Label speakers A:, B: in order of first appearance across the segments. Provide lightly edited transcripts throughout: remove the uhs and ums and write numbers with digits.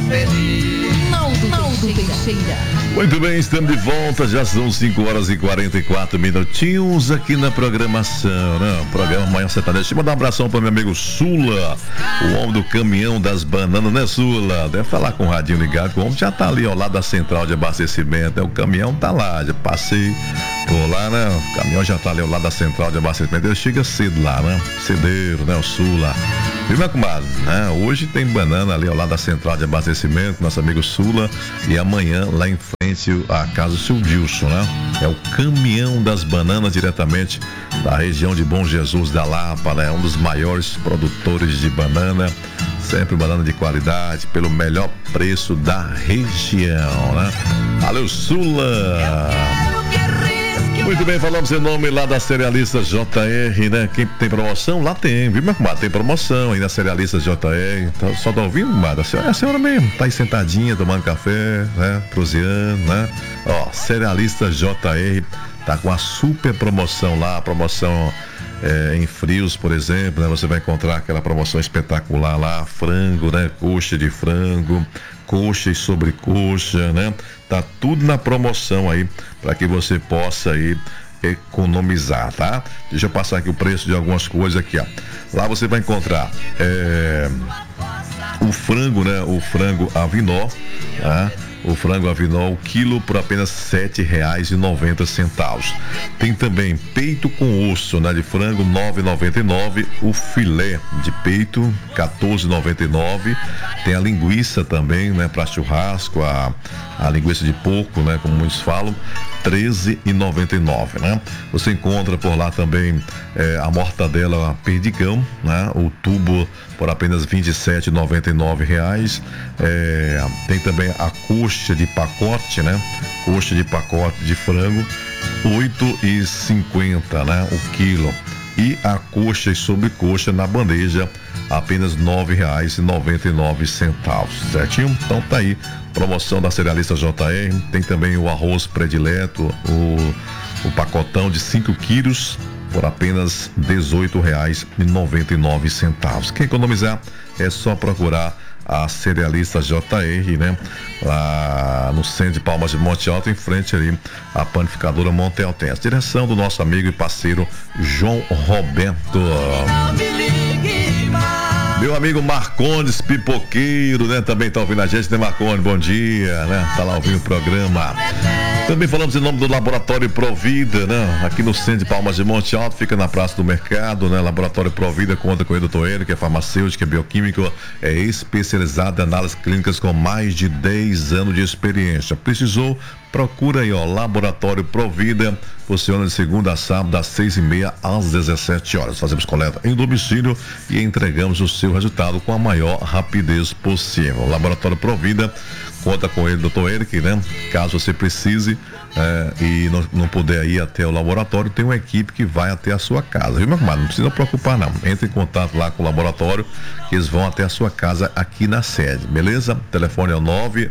A: Naldo Teixeira.
B: Muito bem, estamos de volta, já são 5h44 aqui na programação, né? Programa Manhã Sertaneja. Deixa eu mandar um abração para meu amigo Sula, o homem do caminhão das bananas, né, Sula? Deve falar com o radinho ligado, que o homem já tá ali ao lado da central de abastecimento, o caminhão tá lá, já passei por lá, né? O caminhão já tá ali ao lado da central de abastecimento, ele chega cedo lá, né? Cedeiro, né, o Sula. Viu, meu comadre? Né? Hoje tem banana ali ao lado da central de abastecimento, nosso amigo Sula, e amanhã lá em frente a casa do seu Dilson, né? É o caminhão das bananas diretamente da região de Bom Jesus da Lapa, né? Um dos maiores produtores de banana, sempre banana de qualidade, pelo melhor preço da região, né? Valeu, Sula! Muito bem, falamos em nome lá da Cerealista JR, né? Quem tem promoção, lá tem, viu, meu comadre? Tem promoção aí na Cerealista JR. Então, só tá ouvindo, comadre? É a senhora mesmo, tá aí sentadinha, tomando café, né? Proseando, né? Ó, Cerealista JR tá com a super promoção lá, promoção em frios, por exemplo, né? Você vai encontrar aquela promoção espetacular lá, frango, né? Coxa de frango, coxa e sobrecoxa, né? Tá tudo na promoção aí, para que você possa aí economizar, tá? Deixa eu passar aqui o preço de algumas coisas aqui, ó. Lá você vai encontrar o frango, né? O frango avinó, tá? O frango avinó, o quilo por apenas R$7,90. Tem também peito com osso, né, de frango, R$9,99. O filé de peito, R$14,99. Tem a linguiça também, né, para churrasco, a linguiça de porco, né, como muitos falam, R$13,99, né? Você encontra por lá também a mortadela perdigão, né? O tubo por apenas R$27,99. Tem também a coxa de pacote, né? Coxa de pacote de frango, R$8,50, né? O quilo. E a coxa e sobrecoxa na bandeja, apenas R$9,99, certinho? Então tá aí, promoção da Cerealista JR. Tem também o arroz predileto, o pacotão de 5 quilos por apenas R$18,99. Quem economizar é só procurar a Cerealista JR, né? Lá no centro de Palmas de Monte Alto, em frente ali à panificadora Monte Altense. Direção do nosso amigo e parceiro João Roberto. Meu amigo Marcondes Pipoqueiro, né? Também tá ouvindo a gente, né, Marcondes? Bom dia, né? Tá lá ouvindo o programa. Também falamos em nome do Laboratório Provida, né? Aqui no centro de Palmas de Monte Alto, fica na Praça do Mercado, né? Laboratório Provida conta com o Dr. Hélio, que é farmacêutico, é bioquímico, é especializado em análises clínicas com mais de 10 anos de experiência. Precisou? Procura aí, ó, Laboratório Provida. Funciona de segunda a sábado, das 6h30 às 17 horas. Fazemos coleta em domicílio e entregamos o seu resultado com a maior rapidez possível. Laboratório Provida conta com ele, Dr. Eric, né? Caso você precise e não puder ir até o laboratório, tem uma equipe que vai até a sua casa, viu, meu irmão? Não precisa preocupar, não. Entre em contato lá com o laboratório, que eles vão até a sua casa aqui na sede, beleza? O telefone é o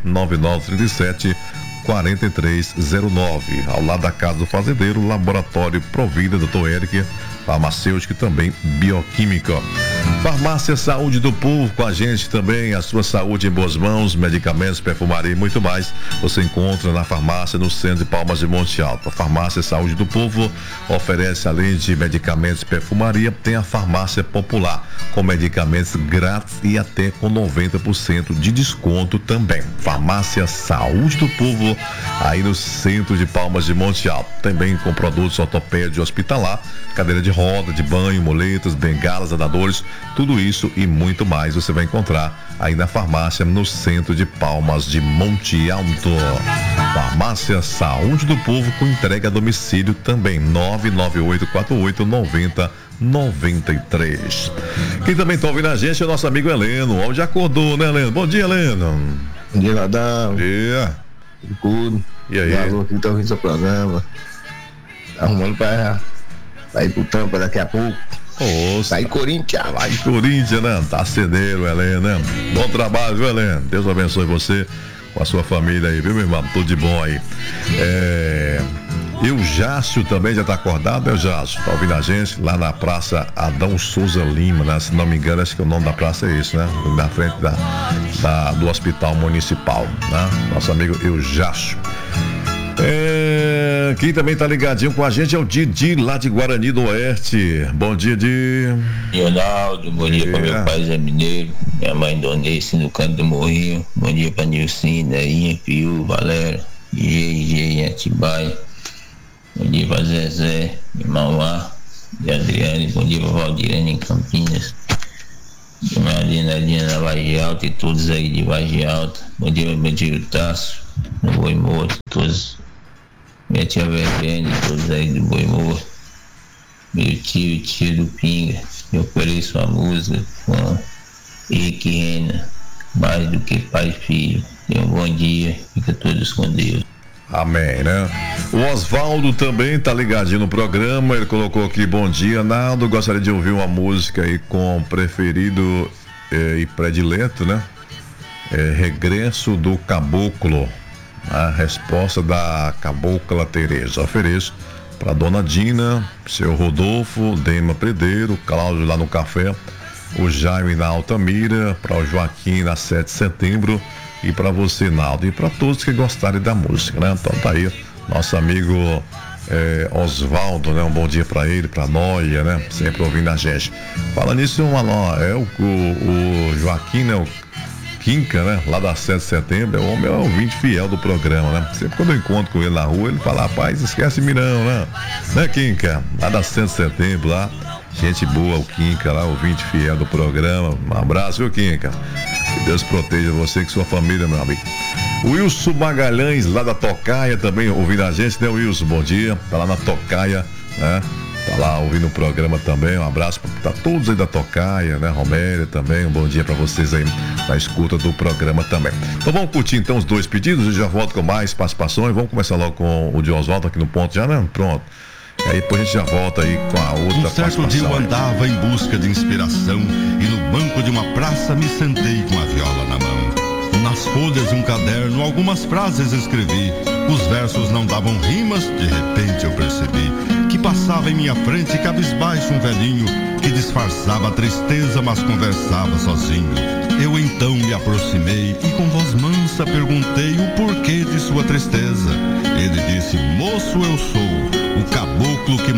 B: 99937-4309, ao lado da casa do fazendeiro. Laboratório Provida, Dr. Eric, farmacêutico e também bioquímica. Farmácia Saúde do Povo com a gente também, a sua saúde em boas mãos, medicamentos, perfumaria e muito mais. Você encontra na farmácia no centro de Palmas de Monte Alto. A Farmácia Saúde do Povo oferece, além de medicamentos e perfumaria, tem a Farmácia Popular, com medicamentos grátis e até com 90% de desconto também. Farmácia Saúde do Povo, aí no centro de Palmas de Monte Alto. Também com produtos ortopédicos hospitalar, cadeira de roda, de banho, muletas, bengalas, andadores, tudo isso e muito mais você vai encontrar aí na farmácia no centro de Palmas de Monte Alto. Farmácia Saúde do Povo com entrega a domicílio também, 998489093. Quem também tá ouvindo a gente é o nosso amigo Heleno. Onde acordou, né, Heleno? Bom dia, Heleno.
C: Bom dia, Ladão.
B: Bom dia.
C: Tudo.
B: E aí?
C: Alô, que tá ouvindo seu programa. Arrumando pra ir pro Tampa daqui a pouco.
B: Nossa.
C: Vai Corinthians.
B: Vai Corinthians, né? Tá cedeiro, Heleno, né? Bom trabalho, viu, Heleno? Deus abençoe você com a sua família aí, viu, meu irmão? Tudo de bom aí. Eujácio também já está acordado, Eujácio? Está ouvindo a gente lá na Praça Adão Souza Lima, né? Se não me engano, acho que o nome da praça é esse, né? Na frente do Hospital Municipal, né? Nosso amigo Eujácio. Quem também está ligadinho com a gente é o Didi, lá de Guarani do Oeste. Bom dia, Didi.
D: Ronaldo, bom dia para meu pai Zé Mineiro, minha mãe Donice no canto do Morrinho. Bom dia para Nilcina, Inha, Piu, Valério, G, Atibaia. Bom dia para Zezé, de Mauá, de Adriane. Bom dia para Valdirene em Campinas. De Marina na Vargem Alta e todos aí de Vargem Alta. Bom dia para meu tio Tasso, no Boi Morto, todos. Minha tia Vergene, todos aí do Boi Morto. Meu tio do Pinga. Eu ofereço a música com Henrique Rena, mais do que pai e filho. Tenha um bom dia, fica todos com Deus.
B: Amém, né? O Osvaldo também tá ligadinho no programa. Ele colocou aqui: bom dia, Naldo. Gostaria de ouvir uma música aí com preferido e predileto, né? Regresso do Caboclo. A resposta da Cabocla Tereza. Ofereço para Dona Dina, seu Rodolfo, Dema Predeiro, Cláudio lá no Café, o Jaime na Altamira, para o Joaquim na 7 de setembro e para você, Naldo, e para todos que gostarem da música, né? Então tá aí, nosso amigo Osvaldo, né? Um bom dia para ele, para Noia, né? Sempre ouvindo a gente. Fala nisso, o Joaquim, né? O Quinca, né? Lá da 7 de setembro, o homem é ouvinte fiel do programa, né? Sempre quando eu encontro com ele na rua, ele fala: rapaz, esquece Mirão, né? Né, Quinca? Lá da 7 de setembro, lá. Gente boa, o Quinca lá, ouvinte fiel do programa. Um abraço, viu, Quinca? Que Deus proteja você e sua família, meu amigo. O Wilson Magalhães, lá da Tocaia, também ouvindo a gente, né, Wilson? Bom dia. Tá lá na Tocaia, né? Tá lá ouvindo o programa também. Um abraço para todos aí da Tocaia, né? Romélia também. Um bom dia para vocês aí na escuta do programa também. Então vamos curtir então os dois pedidos. Eu já volto com mais participações. Vamos começar logo com o de Osvaldo aqui no ponto já, né? Pronto. E aí depois a gente já volta aí com a outra participação.
E: Um certo dia eu andava em busca de inspiração e no banco de uma praça me sentei com a viola na mão. Nas folhas de um caderno algumas frases escrevi. Os versos não davam rimas, de repente eu percebi que passava em minha frente cabisbaixo um velhinho que disfarçava a tristeza, mas conversava sozinho. Eu então me aproximei e com voz mansa perguntei o porquê de sua tristeza. Ele disse: moço, eu sou o caboclo que